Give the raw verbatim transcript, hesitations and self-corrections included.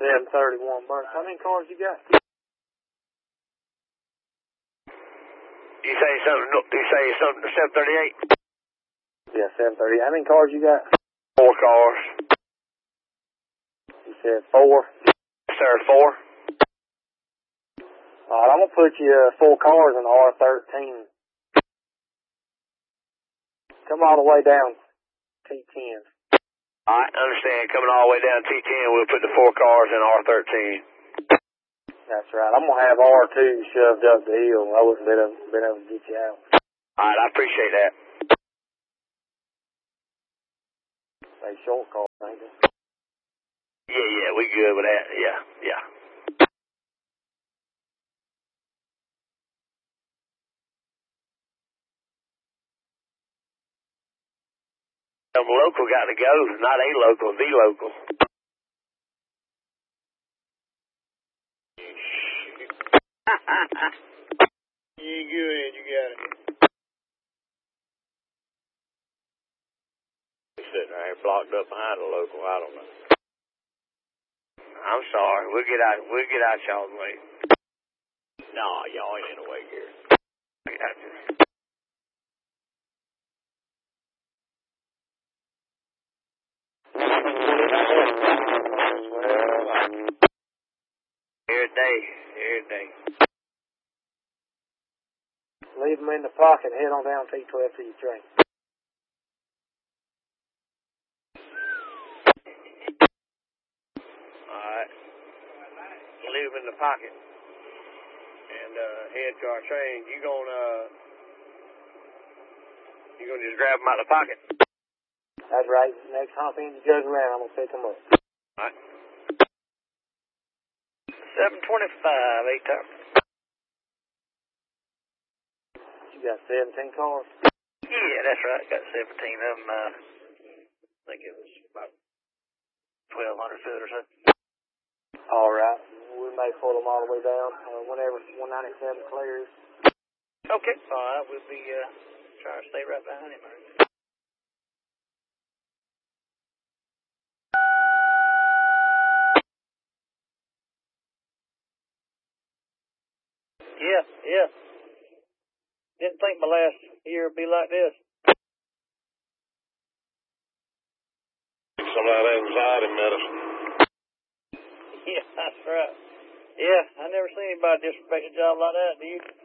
seven thirty-one Burke. How many cars you got? You say something, you say something, seven thirty-eight? Yeah, seven thirty-eight. How many cars you got? Four cars. You said four? Yes, sir, four. Alright, I'm gonna put you uh, four cars in the R thirteen. Come all the way down T ten. I understand. Coming all the way down T ten, we'll put the four cars in R thirteen. That's right. I'm gonna have R two shoved up the hill. I wouldn't been able, been able to get you out. Alright, I appreciate that. They short cars, ain't they? Yeah, yeah, we good with that. Yeah, yeah. Some local got to go, not a local, the local. You ain't good, you got it. He's sitting right here blocked up behind the local, I don't know. I'm sorry, we'll get out, we'll get out y'all's way. No, y'all ain't in the way here. I got you. Every day, every day. Leave them in the pocket and head on down T twelve to your train. Alright. Leave them in the pocket. And uh, head to our train. You gonna, uh, you gonna just grab them out of the pocket? That's right. Next hump in you goes around, I'm gonna pick them up. Alright. seven twenty-five, eight top. You got seventeen cars? Yeah, that's right. Got seventeen of them. Uh, I think it was about twelve hundred foot or so. All right. We may pull them all the way down uh, whenever one ninety-seven clears. Okay. All right. We'll be uh, trying to stay right behind him. Yeah, yeah. Didn't think my last year would be like this. Some of that anxiety medicine. Yeah, that's right. Yeah, I never seen anybody disrespect a job like that, do you?